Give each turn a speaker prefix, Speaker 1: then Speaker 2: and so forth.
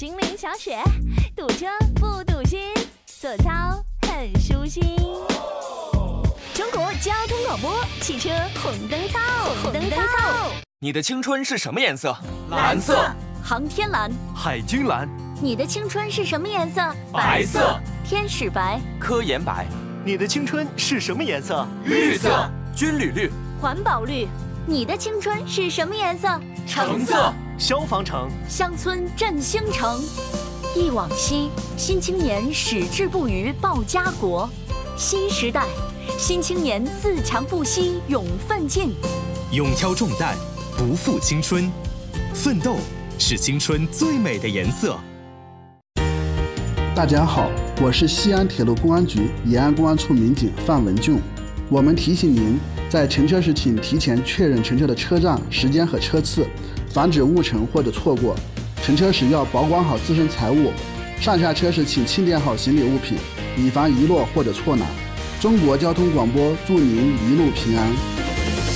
Speaker 1: 精灵小雪，堵车不堵心，做操很舒心。中国交通广播汽车红灯操，红灯操。
Speaker 2: 你的青春是什么颜色？
Speaker 3: 蓝色。
Speaker 1: 航天蓝，
Speaker 3: 海军蓝。
Speaker 1: 你的青春是什么颜色？
Speaker 3: 白色。
Speaker 1: 天使白，
Speaker 2: 科研白。
Speaker 4: 你的青春是什么颜色？
Speaker 3: 绿色。
Speaker 2: 军旅绿，
Speaker 1: 环保绿。你的青春是什么颜色？
Speaker 3: 橙色。
Speaker 4: 消防橙。
Speaker 1: 乡村振兴城。忆往昔，新青年矢志不渝报家国。新时代，新青年自强不息勇奋进。
Speaker 5: 勇挑重担，不负青春。奋斗是青春最美的颜色。
Speaker 6: 大家好，我是西安铁路公安局延安公安处民警范文俊。我们提醒您，在乘车时请提前确认乘车的车站、时间和车次，防止误乘或者错过。乘车时要保管好自身财物，上下车时请清点好行李物品，以防遗落或者错拿。中国交通广播祝您一路平安。